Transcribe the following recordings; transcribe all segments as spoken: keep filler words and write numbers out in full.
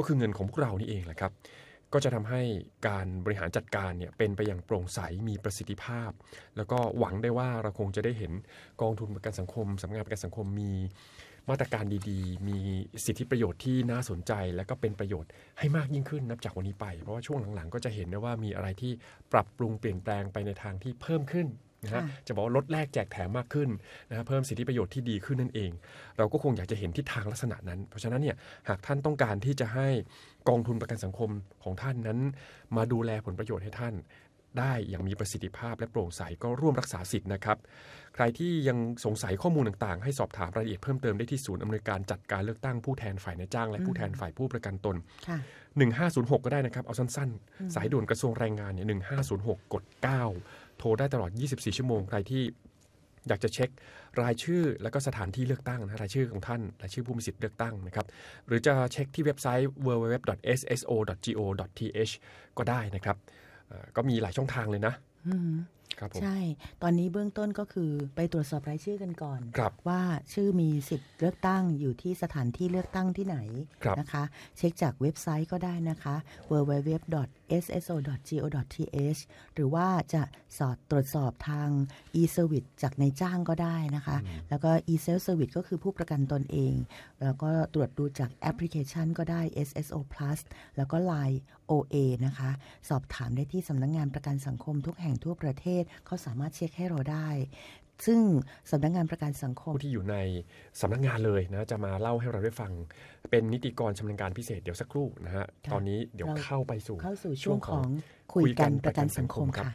ก็คือเงินของพวกเรานี่เองแหละครับก็จะทำให้การบริหารจัดการเนี่ยเป็นไปอย่างโปร่งใสมีประสิทธิภาพแล้วก็หวังได้ว่าเราคงจะได้เห็นกองทุนประกันสังคมสำนักงานประกันสังคมมีมาตรการดีๆมีสิทธิประโยชน์ที่น่าสนใจและก็เป็นประโยชน์ให้มากยิ่งขึ้นนับจากวันนี้ไปเพราะว่าช่วงหลังๆก็จะเห็นได้ว่ามีอะไรที่ปรับปรุงเปลี่ยนแปลงไปในทางที่เพิ่มขึ้นนะฮะจะบอกว่าลดแลกแจกแถมมากขึ้นนะฮะเพิ่มสิทธิประโยชน์ที่ดีขึ้นนั่นเองเราก็คงอยากจะเห็นทิศทางลักษณะนั้นเพราะฉะนั้นเนี่ยหากท่านต้องการที่จะให้กองทุนประกันสังคมของท่านนั้นมาดูแลผลประโยชน์ให้ท่านได้อย่างมีประสิทธิภาพและโปร่งใสก็ร่วมรักษาสิทธิ์นะครับใครที่ยังสงสัยข้อมูลต่างๆให้สอบถามรายละเอียดเพิ่มเติมได้ที่ศูนย์อำนวยการจัดการเลือกตั้งผู้แทนฝ่ายนายจ้างและผู้แทนฝ่ายผู้ประกันตนหนึ่งห้าศูนย์หกก็ได้นะครับเอาสั้นๆสายด่วนกระทรวงแรงงานเนี่ยหนึ่งห้าศูนย์หกกดเก้าโทรได้ตลอดยี่สิบสี่ชั่วโมงใครที่อยากจะเช็ครายชื่อและก็สถานที่เลือกตั้งนะรายชื่อของท่านรายชื่อผู้มีสิทธิ์เลือกตั้งนะครับหรือจะเช็คที่เว็บไซต์ ดับเบิลยู ดับเบิลยู ดับเบิลยู ดอท เอส เอส โอ ดอท จี โอ ดอท ที เอช ก็ได้นะครับก็มีหลายช่องทางเลยนะใช่ตอนนี้เบื้องต้นก็คือไปตรวจสอบรายชื่อกันก่อนว่าชื่อมีสิทธิ์เลือกตั้งอยู่ที่สถานที่เลือกตั้งที่ไหนนะคะเช็คจากเว็บไซต์ก็ได้นะคะ ดับเบิลยู ดับเบิลยู ดับเบิลยู ดอท เอส เอส โอ ดอท จี โอ ดอท ที เอช หรือว่าจะสอบตรวจสอบทาง e-service จากนายจ้างก็ได้นะคะแล้วก็ e-self service ก็คือผู้ประกันตนเองแล้วก็ตรวจดูจากแอปพลิเคชันก็ได้ เอส เอส โอ Plus แล้วก็ ไลน์ โอ เอ นะคะสอบถามได้ที่สำนักงานประกันสังคมทุกแห่งทั่วประเทศเขาสามารถเช็คให้เราได้ซึ่งสำนักงานประกันสังคมผู้ที่อยู่ในสำนักงานเลยนะจะมาเล่าให้เราได้ฟังเป็นนิติกรชำนาญการพิเศษเดี๋ยวสักครู่นะฮะตอนนี้เดี๋ยวเข้าไปสู่เข้าสู่ช่วงของคุยกันประกันสังคมค่ะ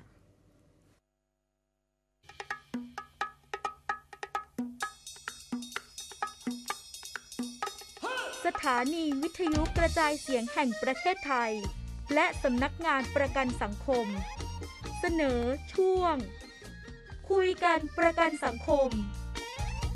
สถานีวิทยุกระจายเสียงแห่งประเทศไทยและสำนักงานประกันสังคมเสนอช่วงคุยกันประกันสังคม